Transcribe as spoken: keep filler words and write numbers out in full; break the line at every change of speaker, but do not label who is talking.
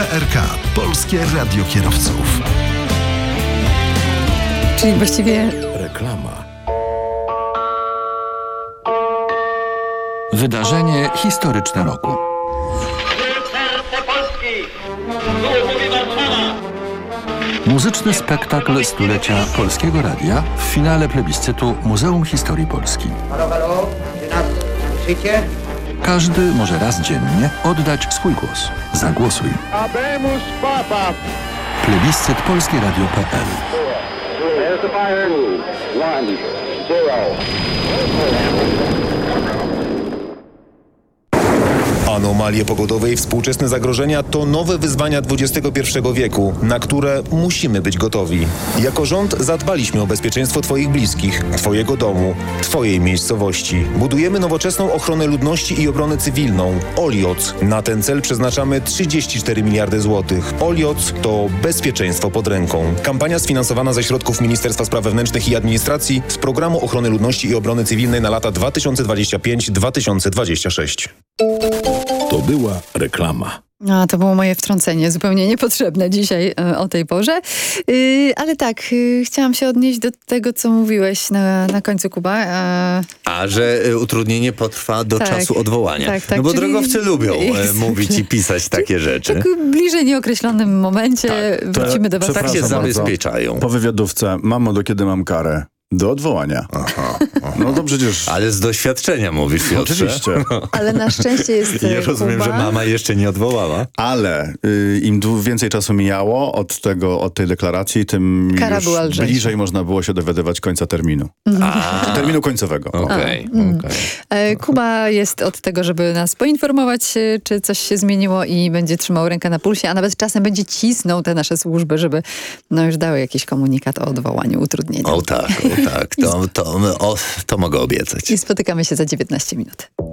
P R K. Polskie Radio Kierowców.
Czyli właściwie
reklama.
Wydarzenie historyczne roku.
Serce Polski! Tu mówi Warszawa!
Muzyczny spektakl stulecia Polskiego Radia w finale plebiscytu Muzeum Historii Polski.
Halo, halo, czy nas słyszycie?
Każdy może raz dziennie oddać swój głos. Zagłosuj.
Abemus Papa!
Plebiscyt polskie radio kropka p l.
There's the fire. One, zero.
Anomalie pogodowe i współczesne zagrożenia to nowe wyzwania dwudziestego pierwszego wieku, na które musimy być gotowi. Jako rząd zadbaliśmy o bezpieczeństwo Twoich bliskich, Twojego domu, Twojej miejscowości. Budujemy nowoczesną ochronę ludności i obronę cywilną. Olioc. Na ten cel przeznaczamy trzydzieści cztery miliardy złotych. Olioc to bezpieczeństwo pod ręką. Kampania sfinansowana ze środków Ministerstwa Spraw Wewnętrznych i Administracji z Programu Ochrony Ludności i Obrony Cywilnej na lata dwa tysiące dwudziesty piąty do dwa tysiące dwudziestego szóstego.
To była reklama.
A, to było moje wtrącenie, zupełnie niepotrzebne dzisiaj y, o tej porze. Y, ale tak, y, chciałam się odnieść do tego, co mówiłeś na, na końcu, Kuba.
A, A że y, utrudnienie potrwa do
tak,
czasu odwołania.
Tak, tak,
no bo
czyli
drogowcy lubią y, mówić i pisać takie rzeczy.
Tak bliżej nieokreślonym momencie
Tak,
wrócimy do was.
Tak się zabezpieczają.
Po wywiadówce, mamo, do kiedy mam karę? Do odwołania. Aha, aha. No to przecież...
Ale z doświadczenia mówisz, Piotrze.
Oczywiście.
Ale na szczęście jest
Ja rozumiem,
Kuba.
że mama jeszcze nie odwołała.
Ale y, im du- więcej czasu mijało od tego, od tej deklaracji, tym
Kara
już
była lżejsza.
bliżej można było się dowiadywać końca terminu.
A,
Terminu końcowego.
Okej,
Mm.
okej.
E, Kuba jest od tego, żeby nas poinformować, e, czy coś się zmieniło i będzie trzymał rękę na pulsie, a nawet czasem będzie cisnął te nasze służby, żeby no już dały jakiś komunikat o odwołaniu utrudnienia.
O tak, o tak. To, to, o, to mogę obiecać.
I spotykamy się za dziewiętnaście minut.